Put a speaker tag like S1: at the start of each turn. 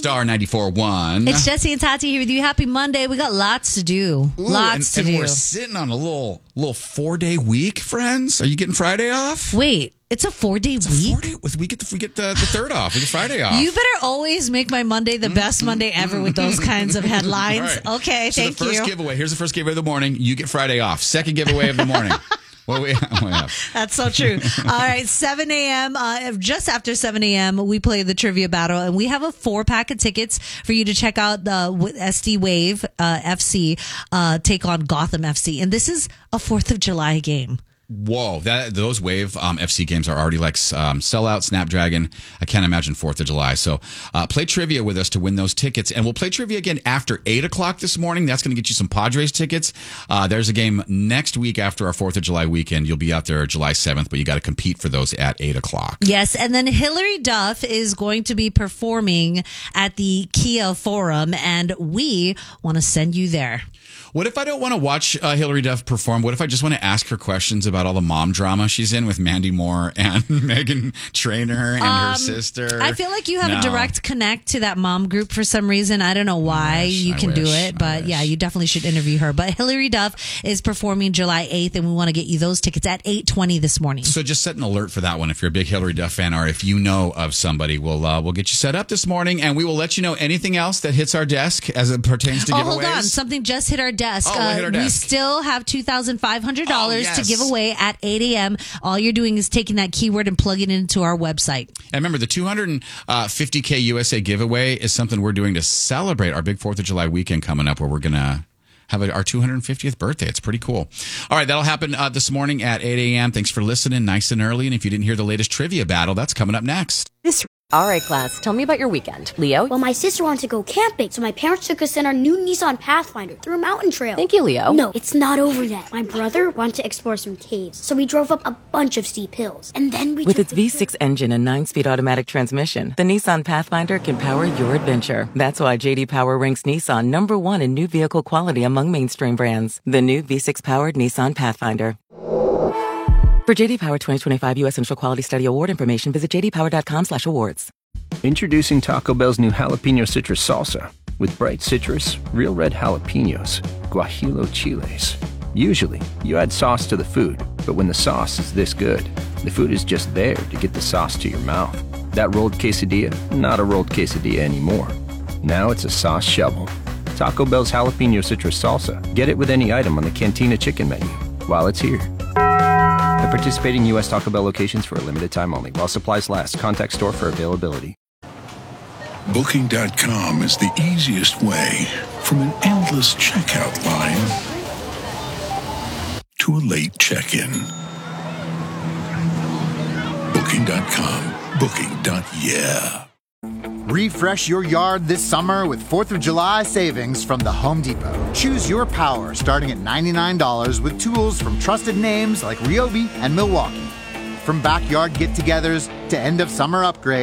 S1: Star 94.1.
S2: It's Jesse and Tati here with you. Happy Monday. We got lots to do. Lots to do.
S1: And we're sitting on a little 4-day week, friends. Are you getting Friday off?
S2: Wait, it's a 4-day week?
S1: We get the third off. We get Friday off.
S2: You better always make my Monday the best Monday ever with those kinds of headlines.
S1: Right.
S2: Okay,
S1: so
S2: thank you.
S1: the first giveaway. Here's the first giveaway of the morning. You get Friday off. Second giveaway of the morning. What we have?
S2: That's so true. All right, 7 a.m., just after 7 a.m., we play the trivia battle, and we have a 4-pack of tickets for you to check out the SD Wave FC take on Gotham FC. And this is a 4th of July game.
S1: Whoa, those Wave FC games are already like Sellout, Snapdragon. I can't imagine 4th of July. So play trivia with us to win those tickets. And we'll play trivia again after 8 o'clock this morning. That's going to get you some Padres tickets. There's a game next week after our 4th of July weekend. You'll be out there July 7th, but you got to compete for those at 8 o'clock.
S2: Yes, and then Hillary Duff is going to be performing at the Kia Forum, and we want to send you there.
S1: What if I don't want to watch Hillary Duff perform? What if I just want to ask her questions about all the mom drama she's in with Mandy Moore and Meghan Trainor and her sister?
S2: I feel like you have a direct connect to that mom group for some reason. I don't know why you can do it, but yeah, you definitely should interview her. But Hillary Duff is performing July 8th, and we want to get you those tickets at 8:20 this morning.
S1: So just set an alert for that one if you're a big Hillary Duff fan, or if you know of somebody, we'll get you set up this morning, and we will let you know anything else that hits our desk as it pertains to giveaways.
S2: Hold on, something just hit our desk. We still have $2,500 to give away at 8 a.m. All you're doing is taking that keyword and plugging it into our website.
S1: And remember, the 250K USA giveaway is something we're doing to celebrate our big 4th of July weekend coming up, where we're going to have our 250th birthday. It's pretty cool. All right, that'll happen this morning at 8 a.m. Thanks for listening, nice and early. And if you didn't hear the latest trivia battle, that's coming up next.
S3: All right, class, tell me about your weekend. Leo?
S4: Well, my sister wanted to go camping, so my parents took us in our new Nissan Pathfinder through a mountain trail.
S3: Thank you, Leo.
S4: No, it's not over yet. My brother wanted to explore some caves, so we drove up a bunch of steep hills. And then
S5: With its V6 engine and 9-speed automatic transmission, the Nissan Pathfinder can power your adventure. That's why J.D. Power ranks Nissan #1 in new vehicle quality among mainstream brands. The new V6-powered Nissan Pathfinder. For J.D. Power 2025 U.S. Initial Quality Study Award information, visit jdpower.com/awards.
S6: Introducing Taco Bell's new Jalapeno Citrus Salsa. With bright citrus, real red jalapenos, guajillo chiles. Usually, you add sauce to the food, but when the sauce is this good, the food is just there to get the sauce to your mouth. That rolled quesadilla, not a rolled quesadilla anymore. Now it's a sauce shovel. Taco Bell's Jalapeno Citrus Salsa. Get it with any item on the Cantina Chicken menu while it's here. At participating U.S. Taco Bell locations for a limited time only. While supplies last. Contact store for availability.
S7: Booking.com is the easiest way from an endless checkout line to a late check-in. Booking.com. Booking.yeah.
S8: Refresh your yard this summer with 4th of July savings from the Home Depot. Choose your power starting at $99 with tools from trusted names like Ryobi and Milwaukee. From backyard get-togethers to end-of-summer upgrades,